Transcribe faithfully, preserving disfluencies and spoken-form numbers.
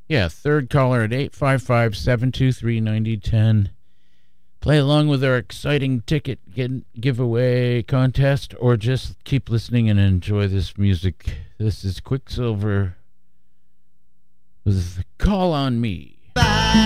Yeah, third caller at eight five five, seven two three, nine zero one zero. Play along with our exciting ticket giveaway contest, or just keep listening and enjoy this music. This is Quicksilver with Call on Me. Bye.